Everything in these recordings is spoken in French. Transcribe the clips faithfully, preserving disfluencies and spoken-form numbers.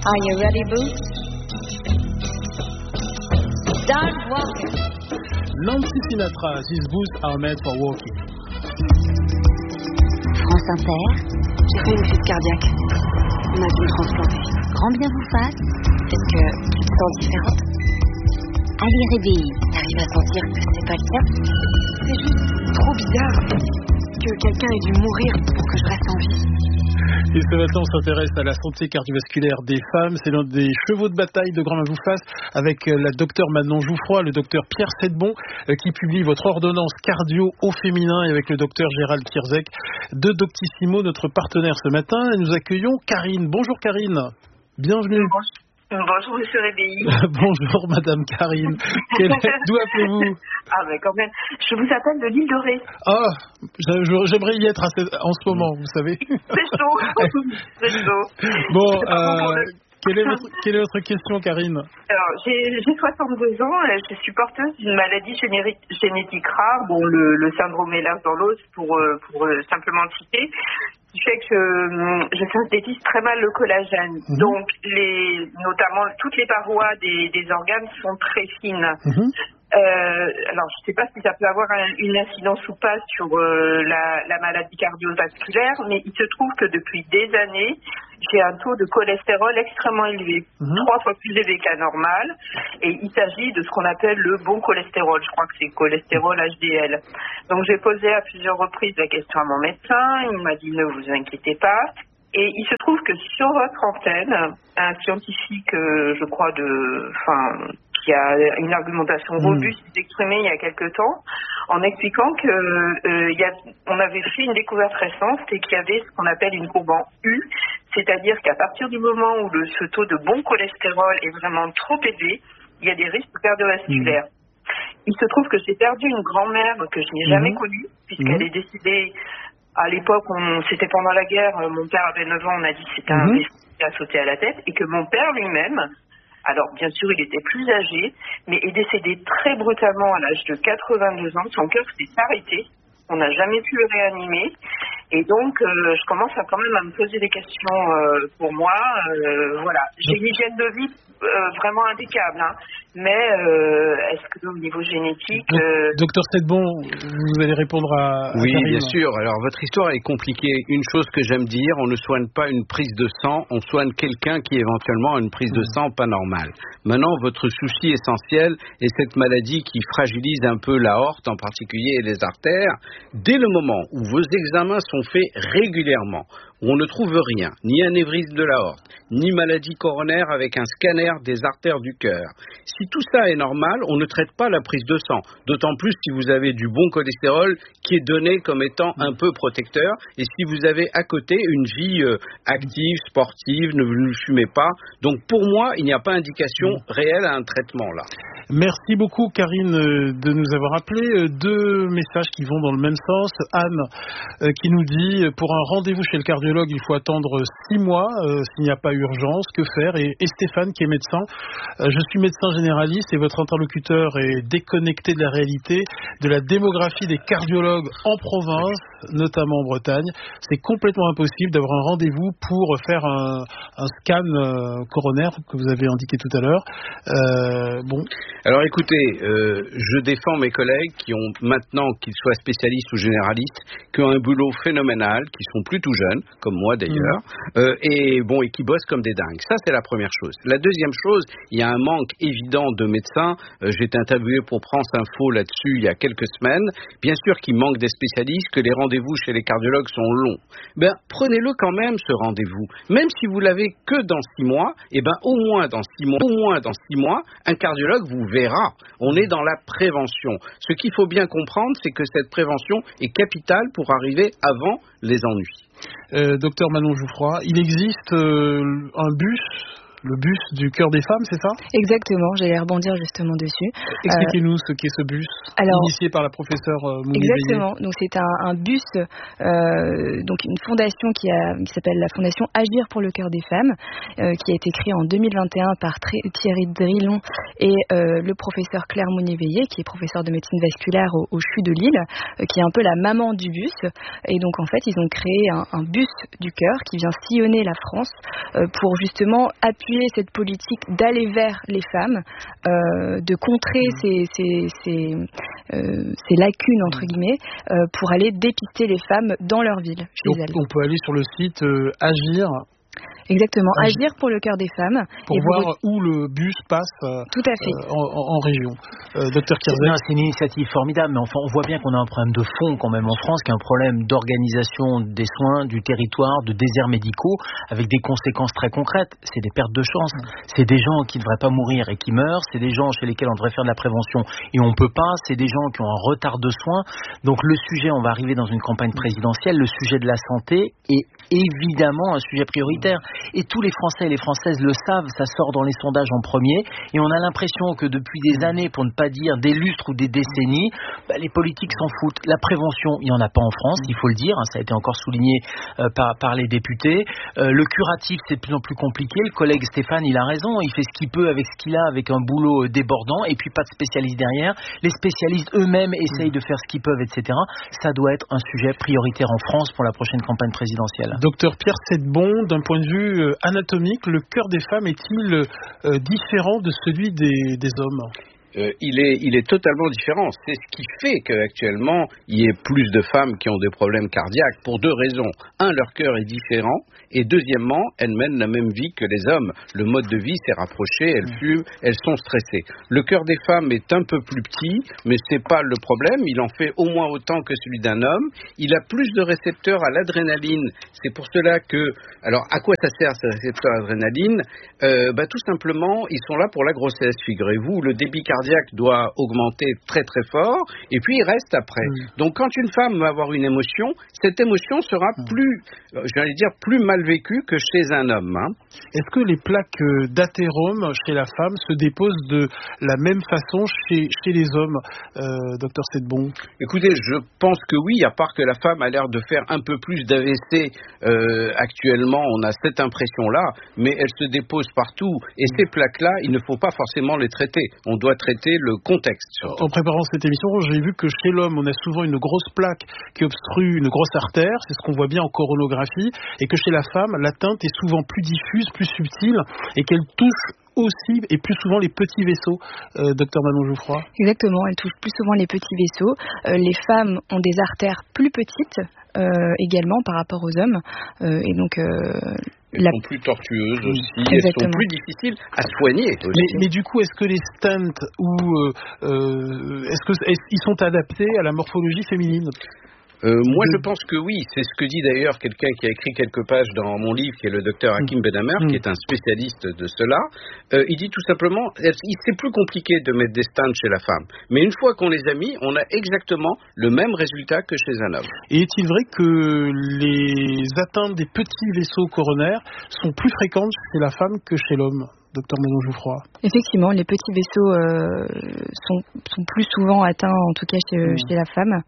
Are you ready, Boots? Start walking. Nancy Sinatra, these boots are made for walking. France Inter. J'ai fait une crise cardiaque. On a dû me transplanter. Grand bien vous fasse. Est-ce que tu te sens différente? Allez, réveille. T'arrives à sentir que c'est pas le tien? C'est juste trop bizarre que quelqu'un ait dû mourir pour que je reste en vie. Et ce matin, on s'intéresse à la santé cardiovasculaire des femmes. C'est l'un des chevaux de bataille de Grand Main-vous-Fasse avec la docteure Manon Jouffroy, le docteur Pierre Sedbon, qui publie votre ordonnance cardio au féminin, et avec le docteur Gérald Kierzek de Doctissimo, notre partenaire ce matin. Et nous accueillons Karine. Bonjour Karine. Bienvenue. Bonjour Monsieur Réveilly. Bonjour Madame Karine. Quel... D'où appelez-vous? Ah mais quand même, je vous appelle de l'île de Ré. Ah, j'aimerais y être à ce... en ce moment, vous savez. C'est chaud, c'est chaud. Bon, euh, quelle, est votre, quelle est votre question Karine? Alors, j'ai, j'ai soixante-deux ans, je suis porteuse d'une maladie générique, génétique rare, bon, le, le syndrome Ehlers dans l'os pour, pour euh, simplement citer, qui fait que euh, je synthétise très mal le collagène. Mmh. Donc, les, notamment, toutes les parois des, des organes sont très fines. Mmh. Euh, alors, je ne sais pas si ça peut avoir un, une incidence ou pas sur euh, la, la maladie cardiovasculaire, mais il se trouve que depuis des années, j'ai un taux de cholestérol extrêmement élevé, mmh. trois fois plus élevé que la normale, et il s'agit de ce qu'on appelle le bon cholestérol. Je crois que c'est cholestérol H D L. Donc, j'ai posé à plusieurs reprises la question à mon médecin. Il m'a dit ne vous inquiétez pas. Et il se trouve que sur votre antenne, un scientifique, euh, je crois, de, enfin, qui a une argumentation robuste mmh. exprimée il y a quelque temps, en expliquant que euh, il y a, on avait fait une découverte récente, et qu'il y avait ce qu'on appelle une courbe en U, c'est-à-dire qu'à partir du moment où le, ce taux de bon cholestérol est vraiment trop élevé, il y a des risques cardiovasculaires. Mmh. Il se trouve que j'ai perdu une grand-mère que je n'ai mmh. jamais connue, puisqu'elle mmh. est décédée. À l'époque, on, c'était pendant la guerre, mon père avait neuf ans, on a dit que c'était mmh. un vaisseau qui a sauté à la tête, et que mon père lui-même, alors bien sûr il était plus âgé, mais est décédé très brutalement à l'âge de quatre-vingt-deux ans, son cœur s'est arrêté, on n'a jamais pu le réanimer, et donc euh, je commence à quand même à me poser des questions euh, pour moi, euh, voilà, j'ai une hygiène de vie euh, vraiment impeccable, hein. Mais euh, est-ce que au niveau génétique... Euh... Docteur Sedbon, vous allez répondre à... à oui, Karine. Bien sûr. Alors, votre histoire est compliquée. Une chose que j'aime dire, on ne soigne pas une prise de sang, on soigne quelqu'un qui éventuellement a une prise de sang pas normale. Maintenant, votre souci essentiel est cette maladie qui fragilise un peu l'aorte, en particulier, et les artères. Dès le moment où vos examens sont faits régulièrement, où on ne trouve rien, ni anévrisme de l'aorte, ni maladie coronaire avec un scanner des artères du cœur. Si tout ça est normal, on ne traite pas la prise de sang, d'autant plus si vous avez du bon cholestérol qui est donné comme étant un peu protecteur, et si vous avez à côté une vie euh, active, sportive, ne, ne fumez pas. Donc pour moi, il n'y a pas indication réelle à un traitement là. Merci beaucoup Karine de nous avoir appelé. Deux messages qui vont dans le même sens. Anne qui nous dit pour un rendez-vous chez le cardiologue il faut attendre six mois euh, s'il n'y a pas urgence, que faire? Et, et Stéphane qui est médecin, euh, je suis médecin généraliste et votre interlocuteur est déconnecté de la réalité de la démographie des cardiologues en province, notamment en Bretagne. C'est complètement impossible d'avoir un rendez-vous pour faire un, un scan euh, coronaire que vous avez indiqué tout à l'heure. Euh, bon. Alors écoutez, euh, je défends mes collègues qui ont maintenant, qu'ils soient spécialistes ou généralistes, qui ont un boulot phénoménal, qui sont plus tout jeunes, comme moi d'ailleurs, mmh. euh, et bon et qui bossent comme des dingues. Ça c'est la première chose. La deuxième chose, il y a un manque évident de médecins. Euh, j'ai été interviewé pour France Info là-dessus il y a quelques semaines. Bien sûr qu'il manque des spécialistes, que les rendez-vous chez les cardiologues sont longs. Ben prenez-le quand même ce rendez-vous. Même si vous l'avez que dans six mois, et ben au moins dans six mois, au moins dans six mois, un cardiologue vous verra. On est dans la prévention. Ce qu'il faut bien comprendre, c'est que cette prévention est capitale pour arriver avant les ennuis. Euh, docteur Manon Jouffroy, il existe euh, un bus, le bus du cœur des femmes, c'est ça? Exactement, j'allais rebondir justement dessus. Expliquez-nous euh, ce qu'est ce bus, alors, initié par la professeure euh, Mounier. Exactement, donc c'est un, un bus, euh, donc une fondation qui, a, qui s'appelle la Fondation Agir pour le cœur des femmes, euh, qui a été créée en deux mille vingt et un par Thierry Drillon et euh, le professeur Claire Mounier-Veillé, qui est professeur de médecine vasculaire au, au C H U de Lille, euh, qui est un peu la maman du bus. Et donc en fait, ils ont créé un, un bus du cœur qui vient sillonner la France euh, pour justement appuyer continuer cette politique d'aller vers les femmes, euh, de contrer mmh. ces, ces, ces, euh, ces lacunes, entre guillemets, euh, pour aller dépister les femmes dans leur ville, chez Donc, elles. On peut aller sur le site euh, Agir. Exactement, Agir pour le cœur des femmes. Pour et voir vous... où le bus passe euh, Tout à fait. Euh, en, en région. Euh, Docteur Kirzek. C'est une initiative formidable, mais enfin, on voit bien qu'on a un problème de fond quand même en France, qui est un problème d'organisation des soins, du territoire, de déserts médicaux, avec des conséquences très concrètes. C'est des pertes de chance. C'est des gens qui ne devraient pas mourir et qui meurent. C'est des gens chez lesquels on devrait faire de la prévention et on ne peut pas. C'est des gens qui ont un retard de soins. Donc le sujet, on va arriver dans une campagne présidentielle, le sujet de la santé est évidemment un sujet prioritaire. Et tous les Français et les Françaises le savent, ça sort dans les sondages en premier, et on a l'impression que depuis des années, pour ne pas dire des lustres ou des décennies, bah, les politiques s'en foutent. La prévention, il n'y en a pas en France, il faut le dire, hein, ça a été encore souligné euh, par, par les députés. Euh, le curatif, c'est de plus en plus compliqué, le collègue Stéphane, il a raison, il fait ce qu'il peut avec ce qu'il a, avec un boulot débordant, et puis pas de spécialistes derrière. Les spécialistes eux-mêmes essayent de faire ce qu'ils peuvent, et cetera. Ça doit être un sujet prioritaire en France pour la prochaine campagne présidentielle. Docteur Pierre Sedbon, d'un point de vue anatomique, le cœur des femmes est-il euh, différent de celui des, des hommes ? Euh, il est, il est totalement différent. C'est ce qui fait qu'actuellement, il y ait plus de femmes qui ont des problèmes cardiaques pour deux raisons. Un, leur cœur est différent. Et deuxièmement, elles mènent la même vie que les hommes. Le mode de vie s'est rapproché, elles fument, elles sont stressées. Le cœur des femmes est un peu plus petit, mais c'est pas le problème. Il en fait au moins autant que celui d'un homme. Il a plus de récepteurs à l'adrénaline. C'est pour cela que... Alors, à quoi ça sert ces récepteurs à l'adrénaline ? euh, bah, Tout simplement, ils sont là pour la grossesse. Figurez-vous, le débit cardiaque doit augmenter très très fort, et puis il reste après. Mmh. Donc, quand une femme va avoir une émotion, cette émotion sera plus, euh, j'allais dire, plus mal vécue que chez un homme. Hein. Est-ce que les plaques d'athérome chez la femme se déposent de la même façon chez, chez les hommes, euh, docteur Sedbon ? Écoutez, je pense que oui, à part que la femme a l'air de faire un peu plus d'A V C euh, actuellement, on a cette impression-là, mais elles se déposent partout. Et mmh. ces plaques-là, il ne faut pas forcément les traiter. On doit traiter le contexte. Surtout. En préparant cette émission, j'ai vu que chez l'homme, on a souvent une grosse plaque qui obstrue une grosse artère, c'est ce qu'on voit bien en coronographie, et que chez la femme, l'atteinte est souvent plus diffuse, plus subtile, et qu'elle touche aussi et plus souvent les petits vaisseaux, euh, docteur Manon Jouffroy. Exactement, elle touche plus souvent les petits vaisseaux. Euh, les femmes ont des artères plus petites euh, également par rapport aux hommes, euh, et donc... Euh, Elles la... sont plus tortueuses aussi, Exactement. Elles sont plus difficiles à soigner. Mais, mais du coup, est-ce que les stents ou euh, euh, est-ce que est-ce, ils sont adaptés à la morphologie féminine ? Euh, moi, je pense que oui. C'est ce que dit d'ailleurs quelqu'un qui a écrit quelques pages dans mon livre, qui est le docteur Hakim Benhamer, mmh. qui est un spécialiste de cela. Euh, il dit tout simplement, c'est plus compliqué de mettre des stents chez la femme. Mais une fois qu'on les a mis, on a exactement le même résultat que chez un homme. Et est-il vrai que les atteintes des petits vaisseaux coronaires sont plus fréquentes chez la femme que chez l'homme ? Docteur Manon Jouffroy. Effectivement, les petits vaisseaux euh, sont, sont plus souvent atteints, en tout cas chez, mmh. chez la femme.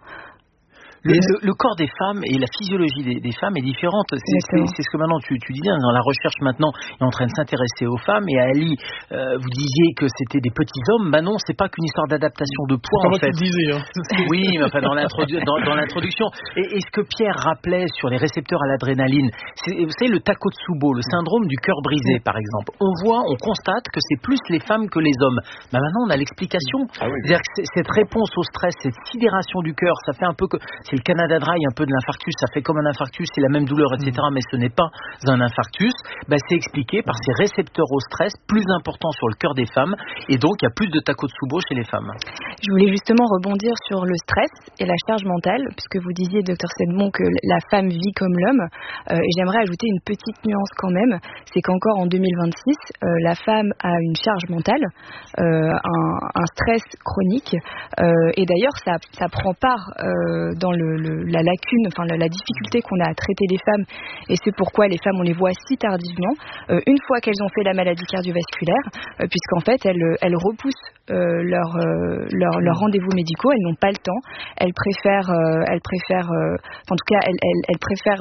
Le, le, le corps des femmes et la physiologie des, des femmes est différente. C'est, c'est, c'est ce que maintenant tu, tu disais. Dans la recherche maintenant est en train de s'intéresser aux femmes. Et Ali, euh, vous disiez que c'était des petits hommes. Bah non, c'est pas qu'une histoire d'adaptation de poids. C'est en fait. Tu disais, hein. Oui, mais enfin dans, l'introdu- dans, dans l'introduction. Et, et ce que Pierre rappelait sur les récepteurs à l'adrénaline, c'est, vous savez, le Takotsubo, le syndrome du cœur brisé, par exemple. On voit, on constate que c'est plus les femmes que les hommes. Bah maintenant, on a l'explication. Ah oui. C'est-à-dire que cette réponse au stress, cette sidération du cœur, ça fait un peu que c'est le Canada Dry, un peu de l'infarctus, ça fait comme un infarctus, c'est la même douleur, et cetera, mais ce n'est pas un infarctus. Bah, c'est expliqué par ces récepteurs au stress plus importants sur le cœur des femmes, et donc il y a plus de Takotsubo chez les femmes. Je voulais justement rebondir sur le stress et la charge mentale, puisque vous disiez, docteur Sedbon, que la femme vit comme l'homme, euh, et j'aimerais ajouter une petite nuance quand même, c'est qu'encore en deux mille vingt-six, euh, la femme a une charge mentale, euh, un, un stress chronique, euh, et d'ailleurs ça, ça prend part euh, dans le, le, la lacune, enfin la, la difficulté qu'on a à traiter les femmes, et c'est pourquoi les femmes on les voit si tardivement, euh, une fois qu'elles ont fait la maladie cardiovasculaire, euh, puisqu'en fait elles, elles repoussent euh, leur, euh, leur, leur rendez-vous médicaux, elles n'ont pas le temps, elles préfèrent, euh, elles préfèrent, euh, en tout cas elles, elles, elles préfèrent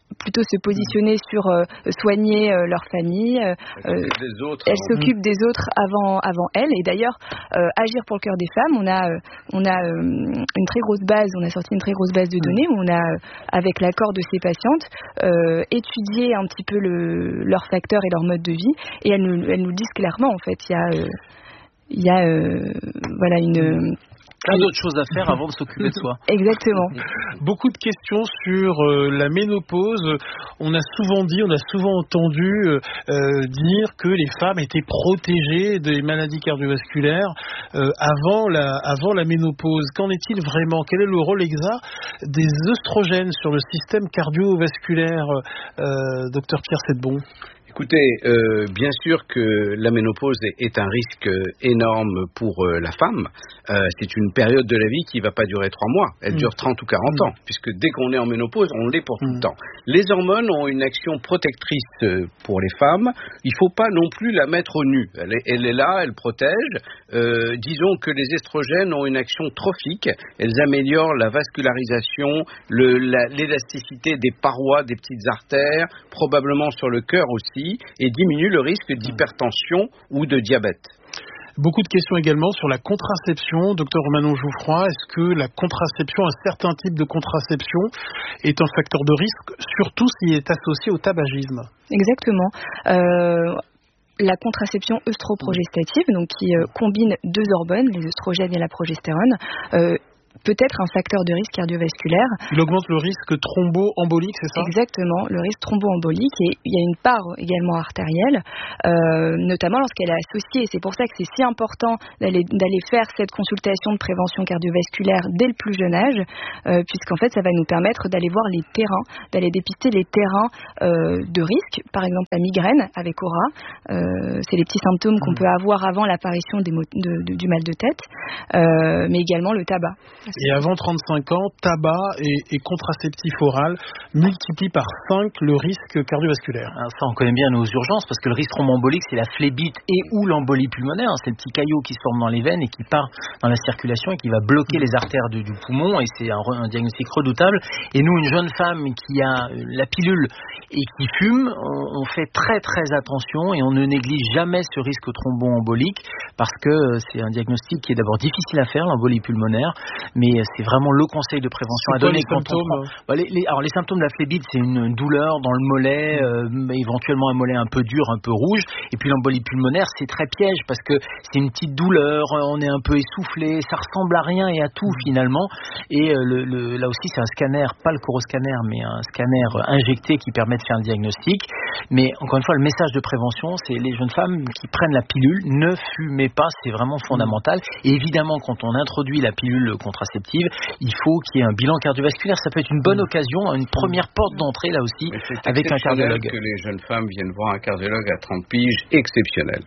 plutôt se positionner sur euh, soigner euh, leur famille. Euh, des autres, elles s'occupent des autres avant avant elles. Et d'ailleurs, euh, Agir pour le cœur des femmes, on a euh, on a euh, une très grosse base, on a sorti une très grosse base de données où on a, euh, avec l'accord de ces patientes, euh, étudié un petit peu le, leurs facteurs et leur mode de vie. Et elles nous elles nous disent clairement, en fait, il y a euh, il y a euh, voilà une plein d'autres choses à faire avant de s'occuper de soi. Exactement. Beaucoup de questions sur euh, la ménopause. On a souvent dit, on a souvent entendu euh, dire que les femmes étaient protégées des maladies cardiovasculaires euh, avant la, avant la ménopause. Qu'en est-il vraiment ? Quel est le rôle exact des œstrogènes sur le système cardiovasculaire, euh, docteur Pierre Settebon ? Écoutez, euh, bien sûr que la ménopause est, est un risque énorme pour euh, la femme. Euh, c'est une période de la vie qui ne va pas durer trois mois. Elle mmh. dure trente ou quarante mmh. ans, puisque dès qu'on est en ménopause, on l'est pour tout mmh. le temps. Les hormones ont une action protectrice pour les femmes. Il ne faut pas non plus la mettre au nu. Elle est, elle est là, elle protège. Euh, disons que les estrogènes ont une action trophique. Elles améliorent la vascularisation, le, la, l'élasticité des parois, des petites artères, probablement sur le cœur aussi, et diminue le risque d'hypertension ou de diabète. Beaucoup de questions également sur la contraception. Docteur Manon Jouffroy, est-ce que la contraception, un certain type de contraception, est un facteur de risque, surtout s'il est associé au tabagisme ? Exactement. Euh... La contraception œstroprogestative, donc qui euh, combine deux hormones, les œstrogènes et la progestérone, euh, peut être un facteur de risque cardiovasculaire. Il augmente le risque thromboembolique, c'est ça ? Exactement, le risque thromboembolique. Et il y a une part également artérielle, euh, notamment lorsqu'elle est associée. Et c'est pour ça que c'est si important d'aller, d'aller faire cette consultation de prévention cardiovasculaire dès le plus jeune âge, euh, puisqu'en fait, ça va nous permettre d'aller voir les terrains, d'aller dépister les terrains euh, de risque. Par exemple, la migraine avec aura, euh, c'est les petits symptômes qu'on peut avoir avant l'apparition des mo- de, de, du mal de tête, euh, mais également le tabac. Et avant trente-cinq ans, tabac et, et contraceptif oral multiplient par cinq le risque cardiovasculaire. Alors ça, on connaît bien nos urgences, parce que le risque thromboembolique, c'est la phlébite et ou l'embolie pulmonaire. C'est le petit caillot qui se forme dans les veines et qui part dans la circulation et qui va bloquer les artères du, du poumon, et c'est un, un diagnostic redoutable. Et nous, une jeune femme qui a la pilule et qui fume, on, on fait très très attention et on ne néglige jamais ce risque thromboembolique, parce que c'est un diagnostic qui est d'abord difficile à faire, l'embolie pulmonaire, mais c'est vraiment le conseil de prévention à donner quand on prend. Bah, les, les, alors les symptômes de la phlébite, c'est une douleur dans le mollet, euh, éventuellement un mollet un peu dur, un peu rouge, et puis l'embolie pulmonaire, c'est très piège parce que c'est une petite douleur, on est un peu essoufflé, ça ressemble à rien et à tout finalement, et euh, le, le, là aussi c'est un scanner, pas le coroscanner, mais un scanner injecté qui permet de faire un diagnostic. Mais encore une fois, le message de prévention, c'est les jeunes femmes qui prennent la pilule, ne fumez pas, c'est vraiment fondamental. Et évidemment, quand on introduit la pilule contraceptive, il faut qu'il y ait un bilan cardiovasculaire. Ça peut être une bonne occasion, une première porte d'entrée là aussi, avec un cardiologue. Que les jeunes femmes viennent voir un cardiologue à trente piges, exceptionnel.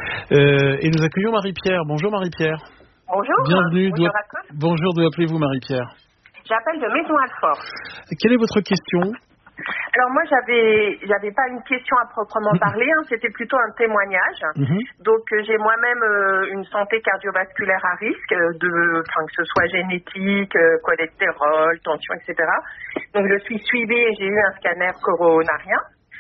Euh, et nous accueillons Marie-Pierre. Bonjour Marie-Pierre. Bonjour. Bienvenue. Bonjour, d'où... Bonjour, d'où appelez-vous Marie-Pierre ? J'appelle de Maison-Alfort. Quelle est votre question ? Alors moi, j'avais j'avais pas une question à proprement parler, hein, c'était plutôt un témoignage. Mm-hmm. Donc euh, j'ai moi-même euh, une santé cardiovasculaire à risque, euh, de, enfin que ce soit génétique, euh, cholestérol, tension, et cetera. Donc je suis suivie et j'ai eu un scanner coronarien.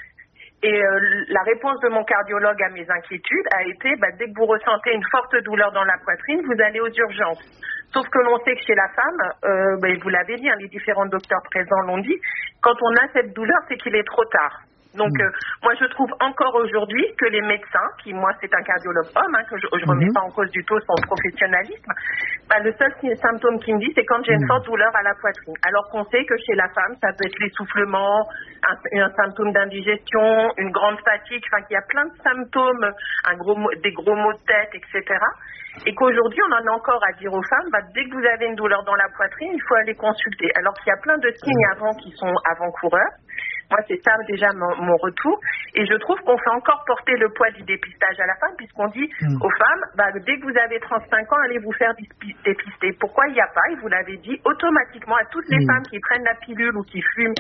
Et euh, la réponse de mon cardiologue à mes inquiétudes a été, bah, dès que vous ressentez une forte douleur dans la poitrine, vous allez aux urgences. Sauf que l'on sait que chez la femme, euh, bah, vous l'avez dit, hein, les différents docteurs présents l'ont dit, quand on a cette douleur, c'est qu'il est trop tard. Donc mmh. euh, moi je trouve encore aujourd'hui que les médecins, qui moi c'est un cardiologue homme, hein, que je ne remets mmh. pas en cause du tout son professionnalisme, bah, le seul symptôme qu'il me dit c'est quand j'ai une forte douleur à la poitrine. Alors qu'on sait que chez la femme ça peut être l'essoufflement, un, un symptôme d'indigestion, une grande fatigue, enfin qu'il y a plein de symptômes, un gros, des gros maux de tête, et cetera. Et qu'aujourd'hui on en a encore à dire aux femmes, bah, dès que vous avez une douleur dans la poitrine, il faut aller consulter. Alors qu'il y a plein de signes avant qui sont avant-coureurs. Moi, c'est ça déjà mon, mon retour. Et je trouve qu'on fait encore porter le poids du dépistage à la femme, puisqu'on dit mmh. aux femmes, bah, dès que vous avez trente-cinq ans, allez vous faire dépister. Pourquoi il n'y a pas, et vous l'avez dit, automatiquement à toutes les mmh. femmes qui prennent la pilule ou qui fument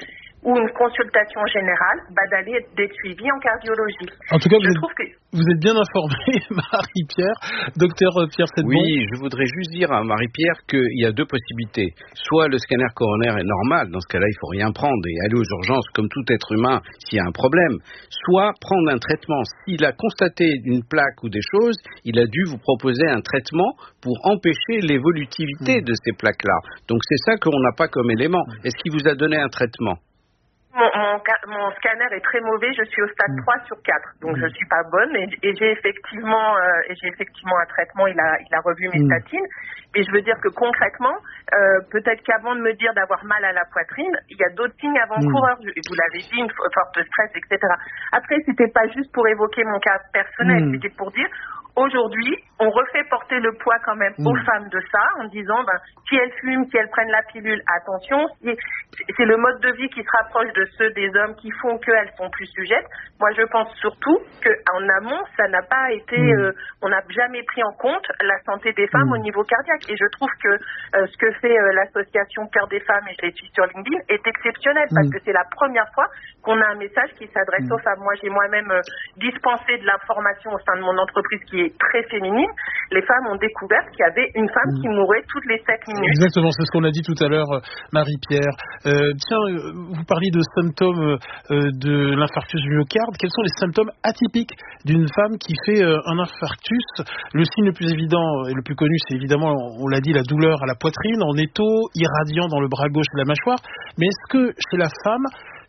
ou une consultation générale, bah, d'aller d'être suivi en cardiologie. En tout cas, je vous, trouve que... vous êtes bien informé, Marie-Pierre, docteur Pierre Sedbon. Oui, je voudrais juste dire à Marie-Pierre qu'il y a deux possibilités. Soit le scanner coronaire est normal, dans ce cas-là, il faut rien prendre et aller aux urgences comme tout être humain s'il y a un problème. Soit prendre un traitement. S'il a constaté une plaque ou des choses, il a dû vous proposer un traitement pour empêcher l'évolutivité mmh. de ces plaques-là. Donc c'est ça qu'on n'a pas comme élément. Est-ce qu'il vous a donné un traitement ? Mon, mon, mon scanner est très mauvais, je suis au stade mmh. trois sur quatre, donc mmh. je suis pas bonne et, et j'ai effectivement euh, et j'ai effectivement un traitement, il a il a revu mes mmh. statines, et je veux dire que concrètement, euh, peut-être qu'avant de me dire d'avoir mal à la poitrine, il y a d'autres signes avant-coureurs, mmh. vous l'avez dit, une forte stress, et cetera. Après, c'était pas juste pour évoquer mon cas personnel, mmh. c'était pour dire aujourd'hui, on refait porter le poids quand même mmh. aux femmes de ça, en disant, ben, si elles fument, si elles prennent la pilule, attention, c'est le mode de vie qui se rapproche de ceux des hommes qui font qu'elles sont plus sujettes. Moi, je pense surtout qu'en amont, ça n'a pas été, mmh. euh, on n'a jamais pris en compte la santé des femmes mmh. au niveau cardiaque. Et je trouve que euh, ce que fait euh, l'association Cœur des femmes, et je les suis sur LinkedIn, est exceptionnel, parce mmh. que c'est la première fois qu'on a un message qui s'adresse mmh. aux femmes. Moi, j'ai moi-même euh, dispensé de l'information au sein de mon entreprise qui est très féminine. Les femmes ont découvert qu'il y avait une femme mmh. qui mourait toutes les sept minutes. Exactement, c'est ce qu'on a dit tout à l'heure, Marie-Pierre. Euh, tiens, vous parliez de symptômes euh, de l'infarctus du myocarde. Quels sont les symptômes atypiques d'une femme qui fait euh, un infarctus? Le signe le plus évident et le plus connu, c'est évidemment, on l'a dit, la douleur à la poitrine, en étau, irradiant dans le bras gauche de la mâchoire. Mais est-ce que chez la femme,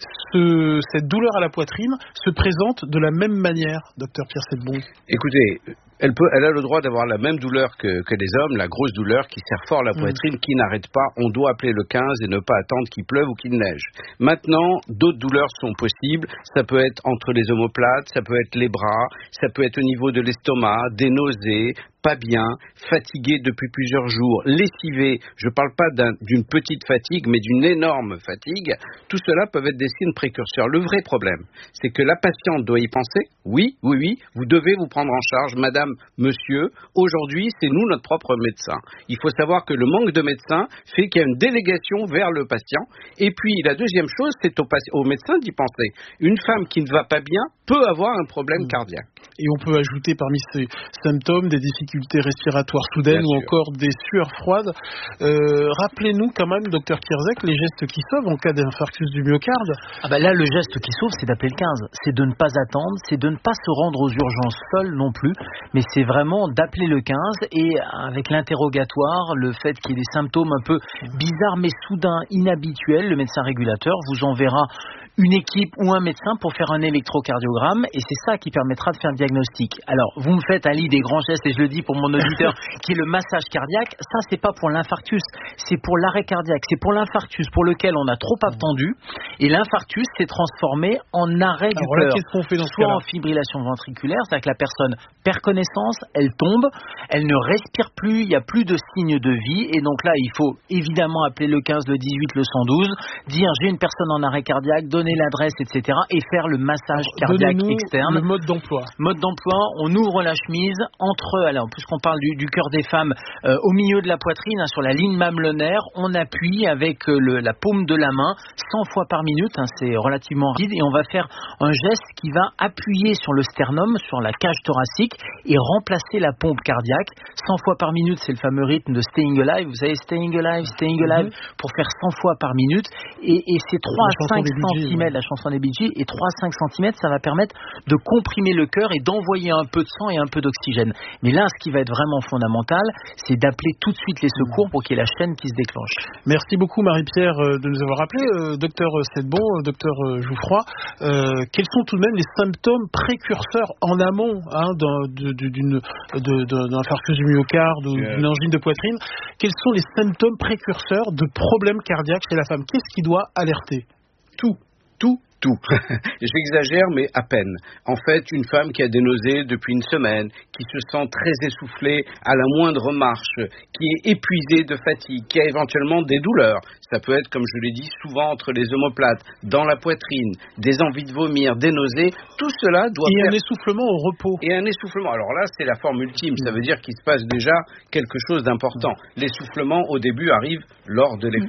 ce, cette douleur à la poitrine se présente de la même manière, docteur Pierre Sedbon? Écoutez, elle, peut, elle a le droit d'avoir la même douleur que, que les hommes, la grosse douleur qui serre fort la poitrine, mmh. qui n'arrête pas. On doit appeler le quinze et ne pas attendre qu'il pleuve ou qu'il neige. Maintenant, d'autres douleurs sont possibles. Ça peut être entre les omoplates, ça peut être les bras, ça peut être au niveau de l'estomac, des nausées, pas bien, fatigué depuis plusieurs jours, lessivé. Je ne parle pas d'un, d'une petite fatigue, mais d'une énorme fatigue. Tout cela peuvent être des signes précurseurs. Le vrai problème, c'est que la patiente doit y penser. Oui, oui, oui, vous devez vous prendre en charge, madame, monsieur. Aujourd'hui, c'est nous notre propre médecin. Il faut savoir que le manque de médecins fait qu'il y a une délégation vers le patient. Et puis, la deuxième chose, c'est au, paci- au médecin d'y penser. Une femme qui ne va pas bien peut avoir un problème mmh. cardiaque. Et on peut ajouter parmi ces symptômes des difficultés respiratoires soudaines ou encore des sueurs froides. Euh, rappelez-nous quand même, docteur Kierzek, les gestes qui sauvent en cas d'infarctus du myocarde. Ah bah là, le geste qui sauve, c'est d'appeler le quinze. C'est de ne pas attendre, c'est de ne pas se rendre aux urgences seul non plus, mais c'est vraiment d'appeler le quinze, et avec l'interrogatoire, le fait qu'il y ait des symptômes un peu bizarres mais soudains, inhabituels, le médecin régulateur vous enverra une équipe ou un médecin pour faire un électrocardiogramme, et c'est ça qui permettra de faire un diagnostic. Alors, vous me faites un lit des grands gestes, et je le dis pour mon auditeur, qui est le massage cardiaque. Ça, c'est pas pour l'infarctus, c'est pour l'arrêt cardiaque, c'est pour l'infarctus pour lequel on a trop attendu, et l'infarctus s'est transformé en arrêt du Alors là, cœur, qu'est-ce qu'on fait dans ce soit cas-là? en fibrillation ventriculaire, c'est-à-dire que la personne perd connaissance, elle tombe, elle ne respire plus, il n'y a plus de signes de vie, et donc là, il faut évidemment appeler le quinze, le dix-huit, le cent douze, dire j'ai une personne en arrêt cardiaque, donner l'adresse, et cetera, et faire le massage cardiaque externe. Le mode d'emploi. Mode d'emploi, on ouvre la chemise entre, alors puisqu'on parle du, du cœur des femmes, euh, au milieu de la poitrine, hein, sur la ligne mamelonnaire, on appuie avec euh, le, la paume de la main cent fois par minute, hein, c'est relativement rapide, et on va faire un geste qui va appuyer sur le sternum, sur la cage thoracique, et remplacer la pompe cardiaque. cent fois par minute, c'est le fameux rythme de Staying Alive, vous savez, Staying Alive, Staying Alive, mm-hmm. pour faire cent fois par minute, et, et c'est trois à cinq centimètres, la chanson des Bee Gees, et trois à cinq centimètres, ça va permettre de comprimer le cœur et d'envoyer un peu de sang et un peu d'oxygène. Mais là, ce qui va être vraiment fondamental, c'est d'appeler tout de suite les secours pour qu'il y ait la chaîne qui se déclenche. Merci beaucoup Marie-Pierre de nous avoir appelé. Euh, docteur Sedbon, docteur Jouffroy, euh, quels sont tout de même les symptômes précurseurs en amont hein, d'un, de, d'une, de, de, d'un infarctus du myocarde ou d'une angine de poitrine? Quels sont les symptômes précurseurs de problèmes cardiaques chez la femme? Qu'est-ce qui doit alerter? Tout, tout, tout. J'exagère, mais à peine. En fait, une femme qui a des nausées depuis une semaine, qui se sent très essoufflée à la moindre marche, qui est épuisée de fatigue, qui a éventuellement des douleurs. Ça peut être, comme je l'ai dit, souvent entre les omoplates, dans la poitrine, des envies de vomir, des nausées. Tout cela doit Et faire... un essoufflement au repos. Et un essoufflement. Alors là, c'est la forme ultime. Ça veut dire qu'il se passe déjà quelque chose d'important. L'essoufflement, au début, arrive lors de l'effort.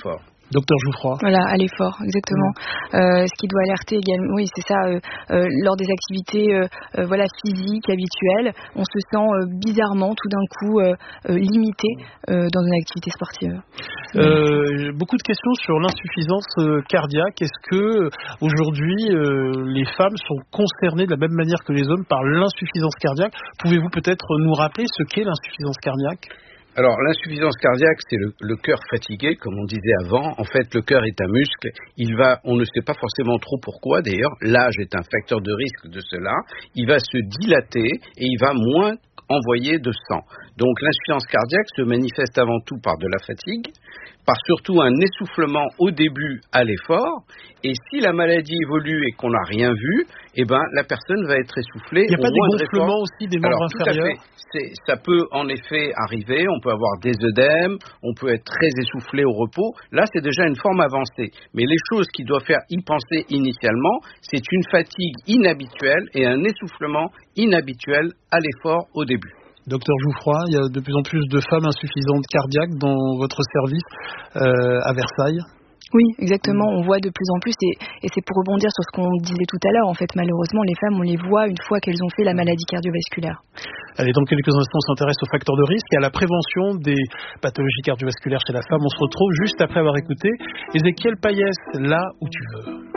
Docteur Jouffroy. Voilà, à l'effort, exactement. Mmh. Euh, ce qui doit alerter également, oui, c'est ça, euh, euh, lors des activités euh, euh, voilà, physiques, habituelles, on se sent euh, bizarrement, tout d'un coup, euh, euh, limité euh, dans une activité sportive. Euh, beaucoup de questions sur l'insuffisance euh, cardiaque. Est-ce que aujourd'hui euh, les femmes sont concernées de la même manière que les hommes par l'insuffisance cardiaque? Pouvez-vous peut-être nous rappeler ce qu'est l'insuffisance cardiaque? Alors, l'insuffisance cardiaque, c'est le, le cœur fatigué, comme on disait avant. En fait, le cœur est un muscle. Il va, on ne sait pas forcément trop pourquoi, d'ailleurs. L'âge est un facteur de risque de cela. Il va se dilater et il va moins envoyer de sang. Donc, l'insuffisance cardiaque se manifeste avant tout par de la fatigue, par surtout un essoufflement au début à l'effort. Et si la maladie évolue et qu'on n'a rien vu, eh ben, la personne va être essoufflée. Il n'y a pas des gonflements aussi des membres Alors, inférieurs? C'est, ça peut en effet arriver, on peut avoir des œdèmes, on peut être très essoufflé au repos. Là, c'est déjà une forme avancée. Mais les choses qui doivent faire y penser initialement, c'est une fatigue inhabituelle et un essoufflement inhabituel à l'effort au début. Docteur Jouffroy, il y a de plus en plus de femmes insuffisantes cardiaques dans votre service euh, à Versailles. Oui, exactement. On voit de plus en plus, et, et c'est pour rebondir sur ce qu'on disait tout à l'heure. En fait, malheureusement, les femmes, on les voit une fois qu'elles ont fait la maladie cardiovasculaire. Allez, dans quelques instants, on s'intéresse aux facteurs de risque et à la prévention des pathologies cardiovasculaires chez la femme. On se retrouve juste après avoir écouté Ézéchiel Payès, là où tu veux.